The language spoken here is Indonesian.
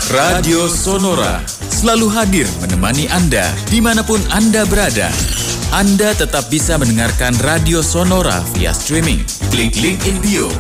Radio Sonora selalu hadir menemani Anda dimanapun Anda berada. Anda tetap bisa mendengarkan Radio Sonora via streaming. Klik link in bio